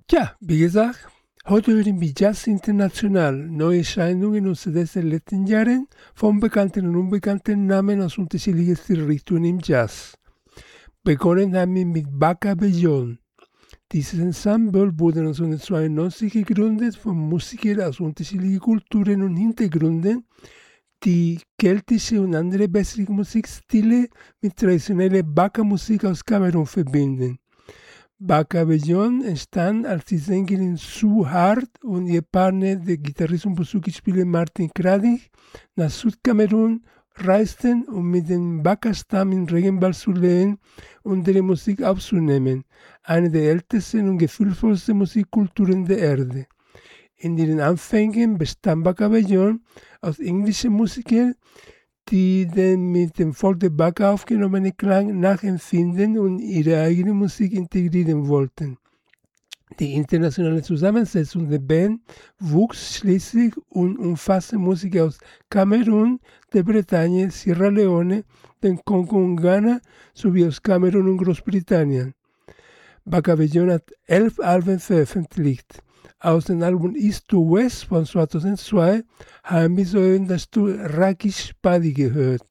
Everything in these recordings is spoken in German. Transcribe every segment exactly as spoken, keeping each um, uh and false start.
Tja, wie gesagt, heute hören wir Jazz International, neue Erscheinungen und C Ds der letzten Jahre von bekannten und unbekannten Namen aus unterschiedlichen Stilrichtungen im Jazz. Begonnen haben wir mit Baka Beyond. Dieses Ensemble wurde neunzehnhundertzweiundneunzig gegründet von Musikern aus unterschiedlichen Kulturen und Hintergründen, die keltische und andere bessere Musikstile mit traditioneller Baka-Musik aus Kamerun verbinden. Baka Beyond entstand, als die Sängerin Sue Hart und ihr Partner, der Gitarrist und Bouzouki-Spieler Martin Kradig, nach Südkamerun reisten, um mit dem Baka-Stamm im Regenwald zu leben und ihre Musik aufzunehmen, eine der ältesten und gefühlvollsten Musikkulturen der Erde. In ihren Anfängen bestand Baka Beyond aus englischen Musikern, die den mit dem Volk der Baka aufgenommenen Klang nachempfinden und ihre eigene Musik integrieren wollten. Die internationale Zusammensetzung der Band wuchs schließlich und umfasste Musiker aus Kamerun, der Bretagne, Sierra Leone, dem Kongo und Ghana sowie aus Kamerun und Großbritannien. Baka Beyond hat elf Alben veröffentlicht. Aus dem Album East to West von zweitausendzwei haben wir soeben das Stück Rakish Padi gehört.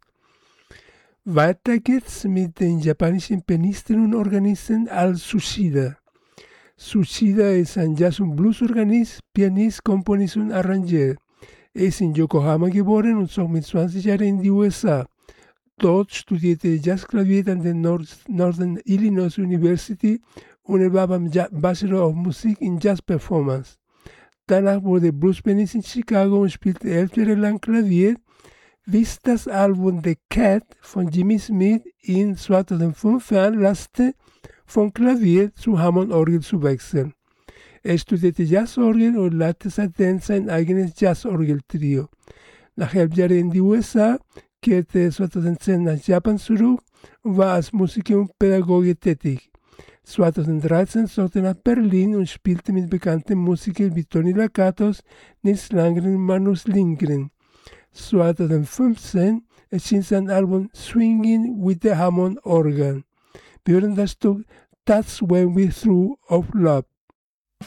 Weiter geht's mit dem japanischen Pianisten und Organisten Al Tsuchida. Tsuchida ist ein Jazz- und Blues-Organist, Pianist, Komponist und Arrangeur. Er ist in Yokohama geboren und zog mit zwanzig Jahren in die U S A. Dort studierte er Jazzklavier an der Northern Illinois University und er war beim Bachelor of Musik in Jazz Performance. Danach wurde er Bluespianist in Chicago und spielte elf Jahre lang Klavier, bis das Album The Cat von Jimmy Smith ihn zweitausendfünf veranlasste, von Klavier zu Hammond-Orgel zu wechseln. Er studierte Jazzorgel und leitet seitdem sein eigenes Jazzorgeltrio. Nach elf Jahren in die U S A kehrte er zweitausendzehn nach Japan zurück und war als Musiker und Pädagoge tätig. zweitausenddreizehn zog er nach Berlin und spielte mit bekannten Musikern wie Tony Lakatos, Nils Landgren und Magnus Lindgren. zweitausendfünfzehn erschien sein Album Swinging with the Hammond Organ. Wir hören das Stück That's When We Threw of Love.